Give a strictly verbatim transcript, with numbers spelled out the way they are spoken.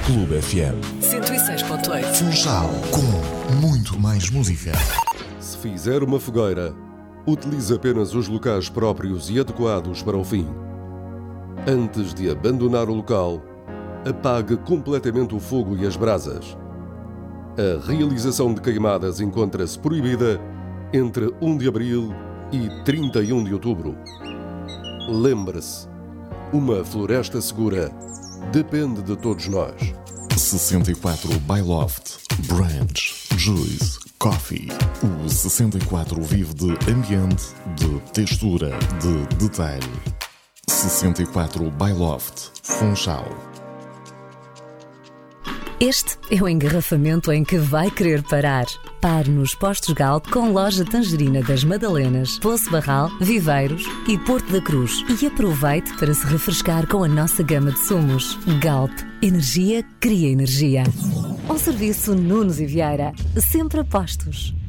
Clube F M. cento e seis ponto oito. Funchal, com muito mais música. Se fizer uma fogueira, utilize apenas os locais próprios e adequados para o fim. Antes de abandonar o local, apague completamente o fogo e as brasas. A realização de queimadas encontra-se proibida entre um de abril e trinta e um de outubro. Lembre-se, uma floresta segura depende de todos nós. sessenta e quatro by Loft, Branch, Juice, Coffee. O sessenta e quatro vive de ambiente, de textura, de detalhe. sessenta e quatro by Loft, Funchal. Este é o engarrafamento em que vai querer parar. Pare nos postos Galp com loja Tangerina das Madalenas, Poço Barral, Viveiros e Porto da Cruz. E aproveite para se refrescar com a nossa gama de sumos. Galp. Energia cria energia. Um serviço Nunes e Vieira. Sempre a postos.